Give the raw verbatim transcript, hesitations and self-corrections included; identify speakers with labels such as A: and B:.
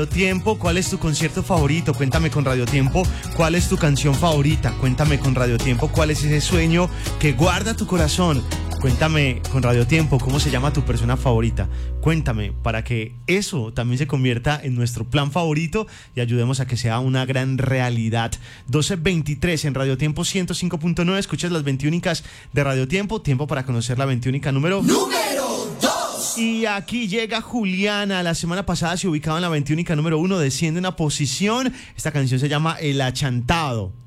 A: Tiempo, ¿cuál es tu concierto favorito? Cuéntame con Radio Tiempo. ¿Cuál es tu canción favorita? Cuéntame con Radio Tiempo. ¿Cuál es ese sueño que guarda tu corazón? Cuéntame con Radio Tiempo cómo se llama tu persona favorita. Cuéntame para que eso también se convierta en nuestro plan favorito y ayudemos a que sea una gran realidad. doce veintitrés en Radio Tiempo ciento cinco punto nueve. Escuchas las veintiúnicas de Radio Tiempo. Tiempo para conocer la veintiúnica número...
B: ¡Número dos!
A: Y aquí llega Juliana. La semana pasada se ubicaba en la veintiúnica número uno. Desciende una posición. Esta canción se llama El Achantado.